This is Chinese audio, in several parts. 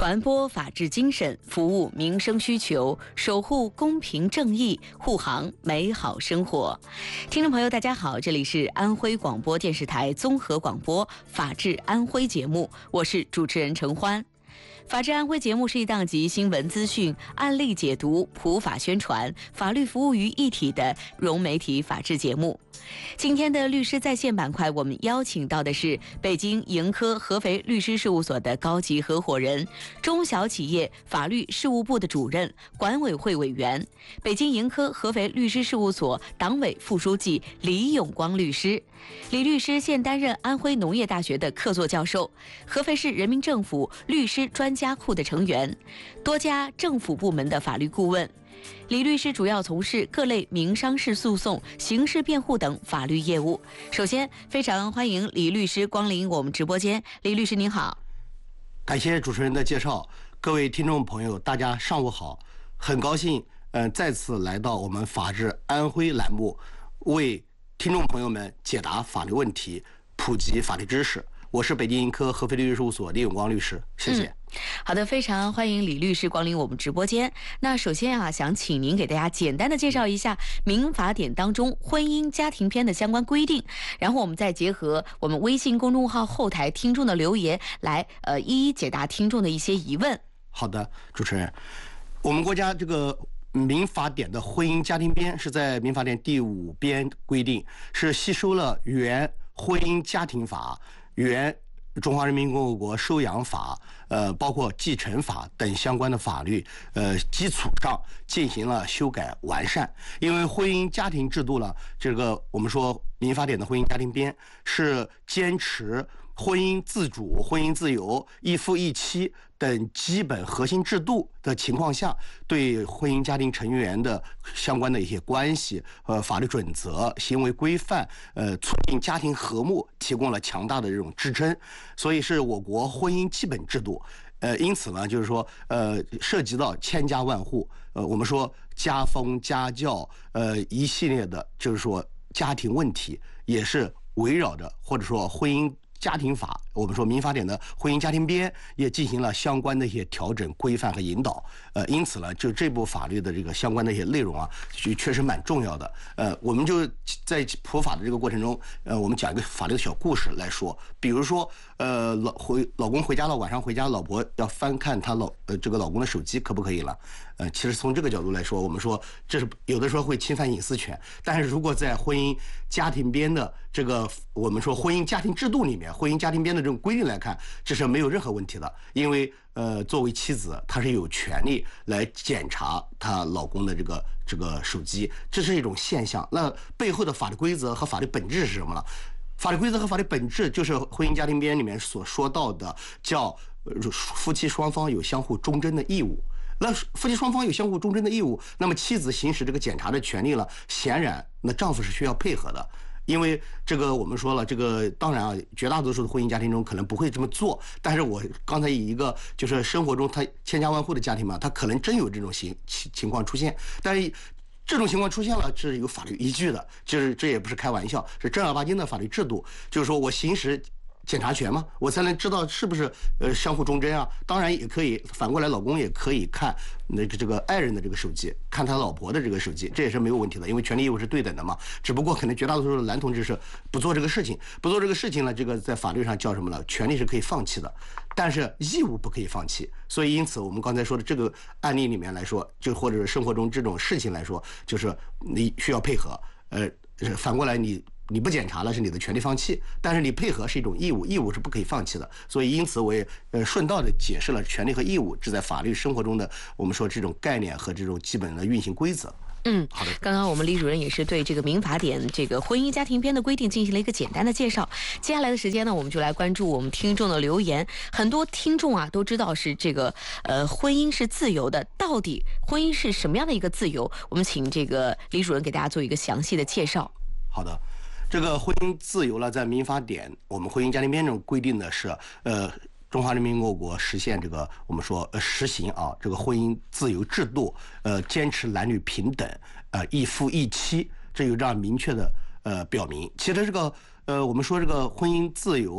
传播法治精神，服务民生需求，守护公平正义，护航美好生活。听众朋友，大家好，这里是安徽广播电视台综合广播《法治安徽》节目，我是主持人陈欢。法治安徽节目是一档集新闻资讯、案例解读、普法宣传、法律服务于一体的融媒体法治节目。今天的律师在线板块，我们邀请到的是北京盈科合肥律师事务所的高级合伙人、中小企业法律事务部的主任、管委会委员、北京盈科合肥律师事务所党委副书记李永光律师。李律师现担任安徽农业大学的客座教授，合肥市人民政府律师专家库的成员，多家政府部门的法律顾问。李律师主要从事各类民商事诉讼、刑事辩护等法律业务。首先，非常欢迎李律师光临我们直播间。李律师您好。 感谢主持人的介绍，各位听众朋友，大家上午好。很高兴，再次来到我们法治安徽栏目，为听众朋友们解答法律问题，普及法律知识。我是北京盈科合肥律师事务所李永光律师，谢谢。 好的，非常欢迎李律师光临我们直播间。那首先想请您给大家简单的介绍一下民法典当中婚姻家庭篇的相关规定，然后我们再结合我们微信公众号后台听众的留言来一一解答听众的一些疑问。 好的，主持人，我们国家这个民法典的婚姻家庭编是在民法典第5编规定，是吸收了原婚姻家庭法、原中华人民共和国收养法、包括继承法等相关的法律基础上进行了修改完善。因为婚姻家庭制度呢，这个我们说民法典的婚姻家庭编是坚持婚姻自主、婚姻自由、一夫一妻等基本核心制度的情况下，对婚姻家庭成员的相关的一些关系、法律准则、行为规范、促进家庭和睦提供了强大的这种支撑，所以是我国婚姻基本制度。因此呢，就是说，涉及到千家万户，我们说家风、家教，一系列的，就是说家庭问题，也是围绕着或者说婚姻家庭法，我们说民法典的婚姻家庭编也进行了相关的一些调整、规范和引导。因此呢，就这部法律的这个相关的一些内容啊，确实蛮重要的。我们就在普法的这个过程中，我们讲一个法律的小故事来说。比如说，老公回家了，晚上回家，老婆要翻看他这个老公的手机，可不可以了？其实从这个角度来说，我们说这是有的时候会侵犯隐私权，但是如果在婚姻家庭编的这个我们说婚姻家庭制度里面，婚姻家庭编的这种规定来看，这是没有任何问题的。因为作为妻子，她是有权利来检查她老公的这个手机，这是一种现象。那背后的法律规则和法律本质是什么呢？法律规则和法律本质就是婚姻家庭编里面所说到的，叫夫妻双方有相互忠贞的义务。那夫妻双方有相互忠贞的义务，那么妻子行使这个检查的权利了，显然那丈夫是需要配合的。因为这个我们说了，这个当然啊，绝大多数的婚姻家庭中可能不会这么做，但是我刚才以一个就是生活中他千家万户的家庭嘛，他可能真有这种情况出现，但是这种情况出现了是有法律依据的，就是这也不是开玩笑，是正儿八经的法律制度，就是说我行使检查权嘛，我才能知道是不是相互忠贞啊。当然也可以反过来，老公也可以看这个爱人的这个手机，看他老婆的这个手机，这也是没有问题的，因为权利义务是对等的嘛。只不过可能绝大多数的男同志是不做这个事情，呢，这个在法律上叫什么呢？权利是可以放弃的，但是义务不可以放弃。所以因此我们刚才说的这个案例里面来说，就或者是生活中这种事情来说，就是你需要配合，反过来你不检查了是你的权利放弃，但是你配合是一种义务，义务是不可以放弃的。所以因此我也顺道的解释了权利和义务这在法律生活中的我们说这种概念和这种基本的运行规则。 好的。刚刚我们李主任也是对这个民法典这个婚姻家庭编的规定进行了一个简单的介绍。接下来的时间呢，我们就来关注我们听众的留言。很多听众啊都知道是这个婚姻是自由的，到底婚姻是什么样的一个自由？我们请这个李主任给大家做一个详细的介绍。 好的。这个婚姻自由了，在民法典我们婚姻家庭编中规定的是，中华人民共和国实现这个我们说实行啊这个婚姻自由制度，坚持男女平等，一夫一妻，这有这样明确的表明。其实这个我们说这个婚姻自由，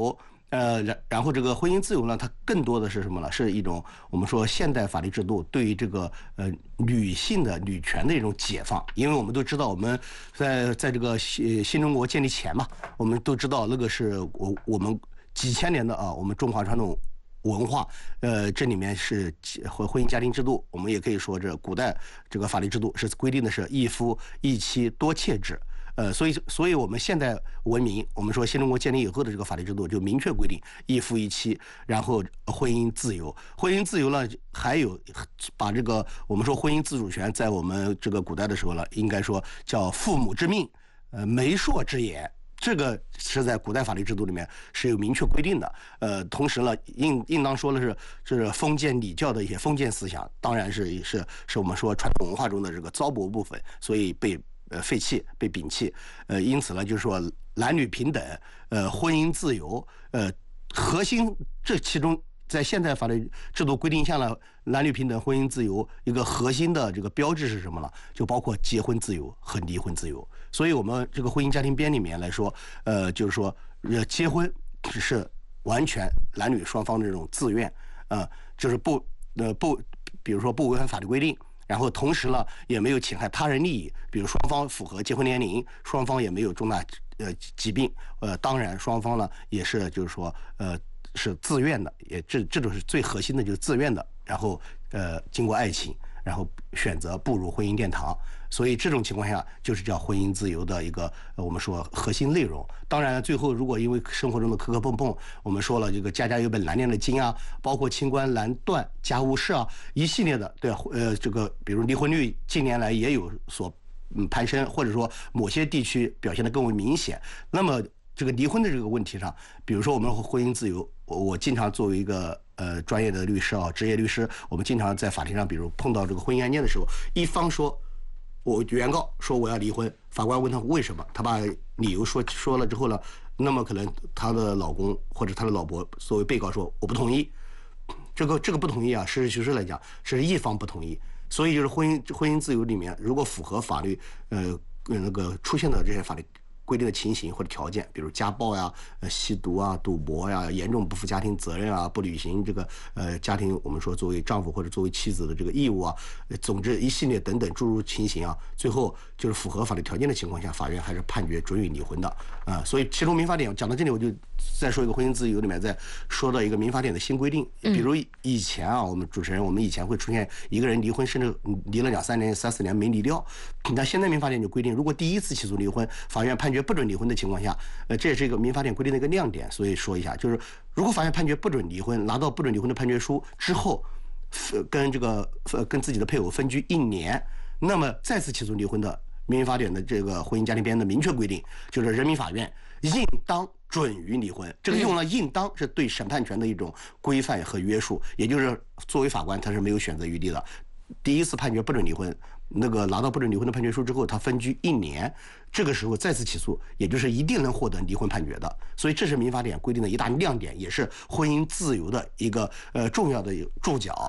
然后这个婚姻自由呢，它更多的是什么呢？是一种我们说现代法律制度对于这个女性的女权的一种解放。因为我们都知道，我们在这个新中国建立前嘛，我们都知道那个是我们几千年的啊，我们中华传统文化，这里面是婚姻家庭制度，我们也可以说这古代这个法律制度是规定的是一夫一妻多妾制。所以我们现代文明，我们说新中国建立以后的这个法律制度就明确规定一夫一妻，然后婚姻自由。婚姻自由呢，还有把这个我们说婚姻自主权，在我们这个古代的时候呢，应该说叫父母之命，媒妁之言。这个是在古代法律制度里面是有明确规定的。同时呢，应当说的是封建礼教的一些封建思想，当然是我们说传统文化中的这个糟粕部分，所以被废弃、被摒弃。因此呢，就是说男女平等，婚姻自由，核心这其中在现代法律制度规定下呢，男女平等、婚姻自由一个核心的这个标志是什么呢？就包括结婚自由和离婚自由。所以我们这个婚姻家庭编里面来说，就是说结婚只是完全男女双方的这种自愿，就是比如说不违反法律规定。然后同时呢，也没有侵害他人利益，比如双方符合结婚年龄，双方也没有重大疾病，当然双方呢也是就是说是自愿的，也这种是最核心的，就是自愿的。然后经过爱情，然后选择步入婚姻殿堂。所以这种情况下就是叫婚姻自由的一个我们说核心内容。当然最后如果因为生活中的磕磕碰碰，我们说了这个家家有本难念的经啊，包括清官难断家务事啊，一系列的，对，这个比如离婚率近年来也有所攀升，或者说某些地区表现得更为明显。那么这个离婚的这个问题上，比如说我们婚姻自由，我经常作为一个专业的律师啊，职业律师，我们经常在法庭上，比如碰到这个婚姻案件的时候，一方说我原告说我要离婚，法官问他为什么，他把理由说了之后呢，那么可能他的老公或者他的老婆作为被告说我不同意，这个不同意啊，实事求是来讲是一方不同意。所以就是婚姻自由里面，如果符合法律那个出现的这些法律规定的情形或者条件，比如家暴呀、吸毒啊、赌博呀、严重不负家庭责任啊、不履行这个家庭我们说作为丈夫或者作为妻子的这个义务啊，总之一系列等等诸如情形啊，最后就是符合法律条件的情况下，法院还是判决准予离婚的啊。所以其中民法典讲到这里，我就再说一个婚姻自由里面再说到一个民法典的新规定，比如以前啊，我们主持人我们以前会出现一个人离婚，甚至离了2、3年、3、4年没离掉，那现在民法典就规定，如果第一次起诉离婚，法院判决不准离婚的情况下，这也是一个民法典规定的一个亮点。所以说一下，就是如果法院判决不准离婚，拿到不准离婚的判决书之后，跟自己的配偶分居1年，那么再次起诉离婚的，民法典的这个婚姻家庭编的明确规定，就是人民法院应当准予离婚。这个用了应当是对审判权的一种规范和约束，也就是作为法官他是没有选择余地的。第一次判决不准离婚，那个拿到不准离婚的判决书之后，他分居1年，这个时候再次起诉，也就是一定能获得离婚判决的。所以这是民法典规定的一大亮点，也是婚姻自由的一个重要的注脚。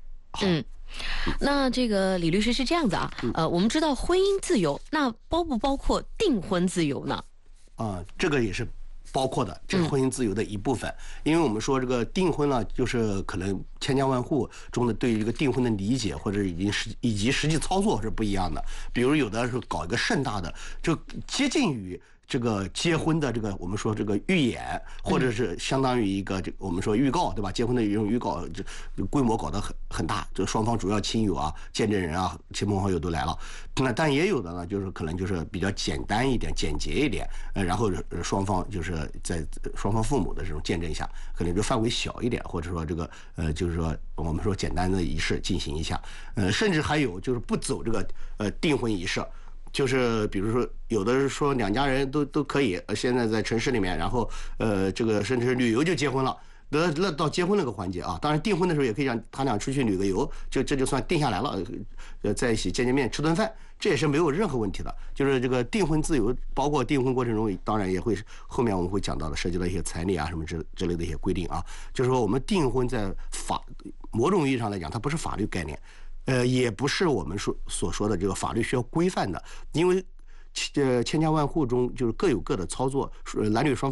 那这个李律师是这样子啊，我们知道婚姻自由，那包不包括订婚自由呢？ 这个也是包括的，这是婚姻自由的一部分。因为我们说这个订婚呢，就是可能千家万户中的对于这个订婚的理解或者以及实际操作是不一样的。比如有的是搞一个盛大的，就接近于这个结婚的这个我们说这个预演，或者是相当于一个我们说预告，对吧？结婚的一种预告，这规模搞得很大，就双方主要亲友啊、见证人啊、亲朋好友都来了。那但也有的呢，就是可能就是比较简单一点、简洁一点，然后双方就是在双方父母的这种见证下，可能就范围小一点，或者说这个就是说我们说简单的仪式进行一下，甚至还有就是不走这个订婚仪式。就是比如说，有的是说两家人都可以，现在在城市里面，然后这个甚至旅游就结婚了，那到结婚那个环节啊，当然订婚的时候也可以让他俩出去旅个游，这就算定下来了，在一起见面吃顿饭，这也是没有任何问题的。就是这个订婚自由，包括订婚过程中，当然也会后面我们会讲到的，涉及到一些彩礼啊什么之类的一些规定啊。就是说我们订婚在某种意义上来讲，它不是法律概念。也不是我们所说的这个法律需要规范的，因为千家万户中就是各有各的操作，男女双方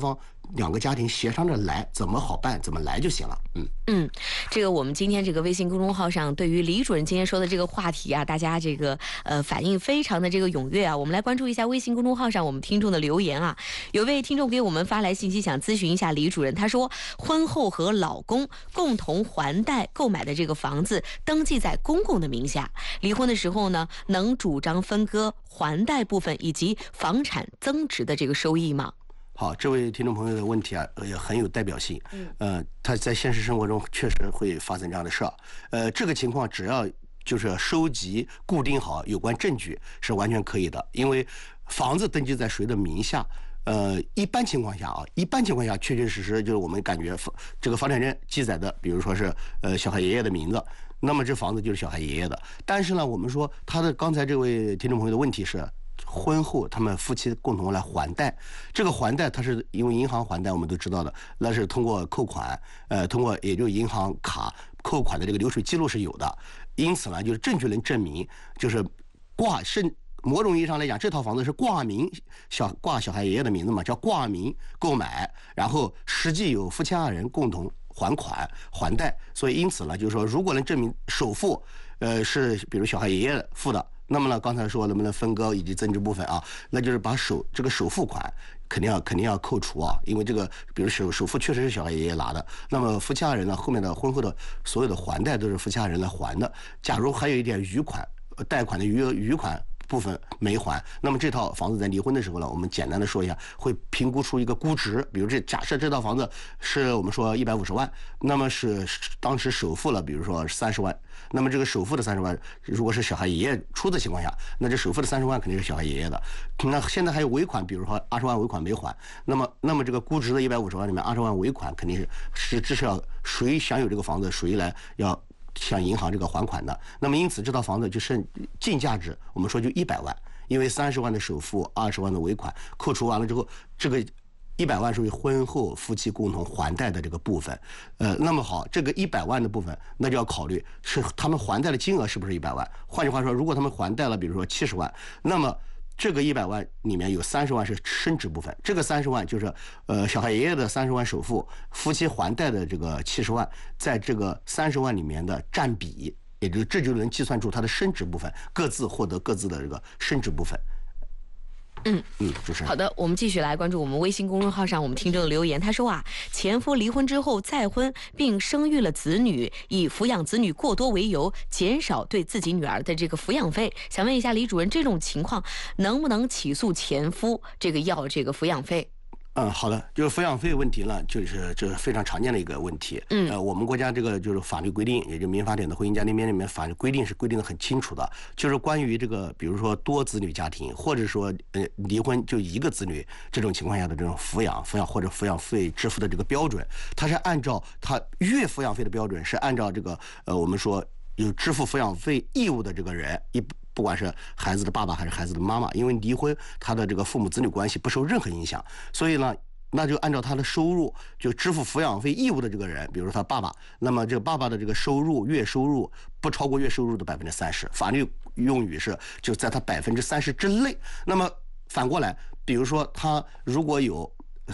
两个家庭协商着来，怎么好办怎么来就行了。 这个我们今天这个微信公众号上对于李主任今天说的这个话题啊，大家这个反应非常的这个踊跃啊。我们来关注一下微信公众号上我们听众的留言啊。有位听众给我们发来信息，想咨询一下李主任。他说，婚后和老公共同还贷购买的这个房子登记在公公的名下，离婚的时候呢，能主张分割还贷部分以及房产增值的这个收益吗？ 好，这位听众朋友的问题啊，也很有代表性。他在现实生活中确实会发生这样的事儿。这个情况只要就是收集固定好有关证据是完全可以的，因为房子登记在谁的名下。一般情况下确确实实就是我们感觉这个房产证记载的，比如说是小孩爷爷的名字，那么这房子就是小孩爷爷的。但是呢，我们说他的刚才这位听众朋友的问题是，婚后他们夫妻共同来还贷，这个还贷它是因为银行还贷，我们都知道的，那是通过扣款，通过也就银行卡扣款的这个流水记录是有的，因此呢，就是证据能证明，就是某种意义上来讲，这套房子是挂小孩爷爷的名字嘛，叫挂名购买，然后实际有夫妻二人共同还款还贷，所以因此呢，就是说，如果能证明首付，是比如小孩爷爷付的。那么呢，刚才说能不能分割以及增值部分啊？那就是把这个首付款肯定要扣除啊，因为这个比如首付确实是小孩爷爷拿的，那么夫妻二人呢，后面的婚后的所有的还贷都是夫妻二人来还的。假如还有一点余款，贷款的余款部分没还，那么这套房子在离婚的时候呢，我们简单的说一下，会评估出一个估值，比如假设这套房子是我们说150万，那么是当时首付了，比如说30万，那么这个首付的30万，如果是小孩爷爷出的情况下，那这首付的30万肯定是小孩爷爷的。那现在还有尾款，比如说20万尾款没还，那么这个估值的150万里面20万尾款肯定是至少谁享有这个房子，谁来要向银行这个还款的。那么因此这套房子就剩净价值，我们说就100万，因为30万的首付，20万的尾款扣除完了之后，这个100万属于婚后夫妻共同还贷的这个部分。那么好，这个100万的部分，那就要考虑是他们还贷的金额是不是100万。换句话说，如果他们还贷了，比如说70万，那么这个100万里面有30万是升值部分，这个30万就是小孩爷爷的30万首付，夫妻还贷的这个70万，在这个30万里面的占比，也就是这就能计算出它的升值部分，各自获得各自的这个升值部分。主持人。 好的，我们继续来关注我们微信公众号上我们听众的留言。他说啊，前夫离婚之后再婚，并生育了子女，以抚养子女过多为由，减少对自己女儿的这个抚养费。想问一下李主任，这种情况能不能起诉前夫要这个抚养费？ 好的，就是抚养费问题呢，就是这是非常常见的一个问题。我们国家这个就是法律规定，也就民法典的婚姻家庭编里面法律规定是规定的很清楚的，就是关于这个，比如说多子女家庭，或者说离婚就一个子女这种情况下的这种抚养或者抚养费支付的这个标准，它是按照它月抚养费的标准是按照这个我们说有支付抚养费义务的这个人不管是孩子的爸爸还是孩子的妈妈，因为离婚他的这个父母子女关系不受任何影响，所以呢，那就按照他的收入就支付抚养费义务的这个人，比如说他爸爸，那么这个爸爸的这个收入月收入不超过月收入的30%，法律用语是就在他30%之内。那么反过来，比如说他如果有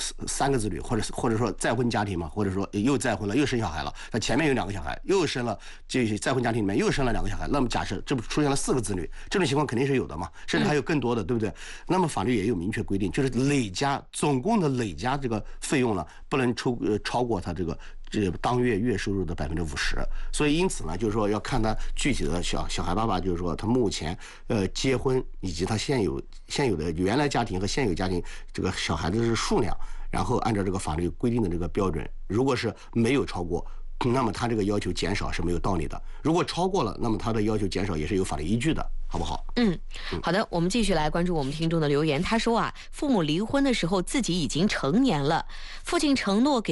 3个子女，或者说再婚家庭嘛，或者说又再婚了，又生小孩了，他前面有2个小孩，又生了这些再婚家庭里面又生了2个小孩，那么假设这不出现了4个子女，这种情况肯定是有的嘛，甚至还有更多的，对不对？那么法律也有明确规定，就是总共的累加这个费用呢，不能超过他这当月月收入的50%。所以因此呢，就是说要看他具体的小孩爸爸，就是说他目前结婚以及他现有的原来家庭和现有家庭这个小孩子的数量，然后按照这个法律规定的这个标准，如果是没有超过，那么他这个要求减少是没有道理的；如果超过了，那么他的要求减少也是有法律依据的，好不好？ 好的，我们继续来关注我们听众的留言。他说啊，父母离婚的时候自己已经成年了，父亲承诺给